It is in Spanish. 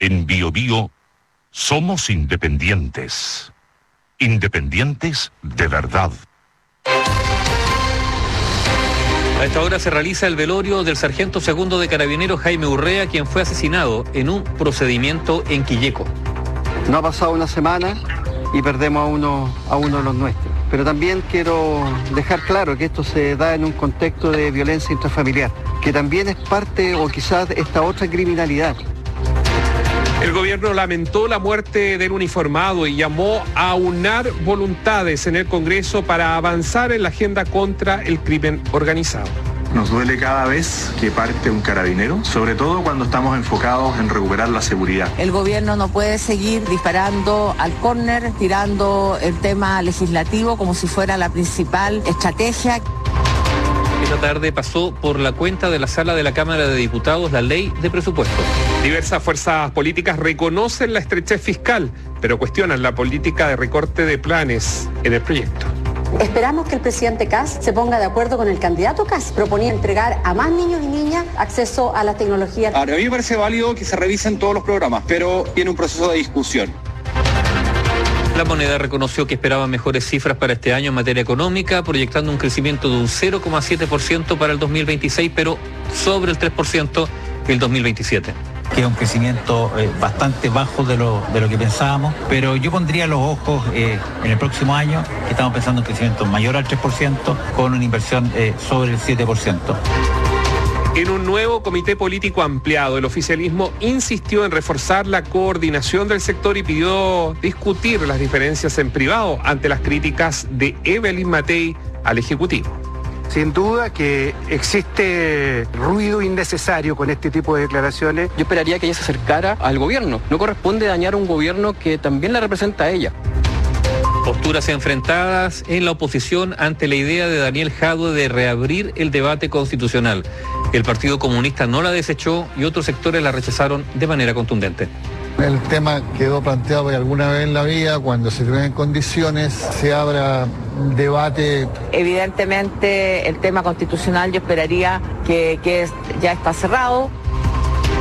En BioBio somos independientes. Independientes de verdad. A esta hora se realiza el velorio del sargento segundo de Carabineros Jaime Urrea, quien fue asesinado en un procedimiento en Quilleco. No ha pasado una semana y perdemos a uno de los nuestros. Pero también quiero dejar claro que esto se da en un contexto de violencia intrafamiliar, que también es parte o quizás esta otra criminalidad. El gobierno lamentó la muerte del uniformado y llamó a aunar voluntades en el Congreso para avanzar en la agenda contra el crimen organizado. Nos duele cada vez que parte un carabinero, sobre todo cuando estamos enfocados en recuperar la seguridad. El gobierno no puede seguir disparando al córner, tirando el tema legislativo como si fuera la principal estrategia. Esta tarde pasó por la cuenta de la sala de la Cámara de Diputados la ley de presupuesto. Diversas fuerzas políticas reconocen la estrechez fiscal, pero cuestionan la política de recorte de planes en el proyecto. Esperamos que el presidente Kast se ponga de acuerdo con el candidato Kast. Proponía entregar a más niños y niñas acceso a las tecnologías. Ahora, a mí me parece válido que se revisen todos los programas, pero tiene un proceso de discusión. La Moneda reconoció que esperaba mejores cifras para este año en materia económica, proyectando un crecimiento de un 0,7% para el 2026, pero sobre el 3% el 2027. Que es un crecimiento bastante bajo de lo que pensábamos, pero yo pondría los ojos en el próximo año, que estamos pensando en un crecimiento mayor al 3%, con una inversión sobre el 7%. En un nuevo comité político ampliado, el oficialismo insistió en reforzar la coordinación del sector y pidió discutir las diferencias en privado ante las críticas de Evelyn Matei al Ejecutivo. Sin duda que existe ruido innecesario con este tipo de declaraciones. Yo esperaría que ella se acercara al gobierno. No corresponde dañar a un gobierno que también la representa a ella. Posturas enfrentadas en la oposición ante la idea de Daniel Jadue de reabrir el debate constitucional. El Partido Comunista no la desechó y otros sectores la rechazaron de manera contundente. El tema quedó planteado por alguna vez en la vida, cuando se tienen condiciones, se abra un debate. Evidentemente el tema constitucional yo esperaría que ya está cerrado.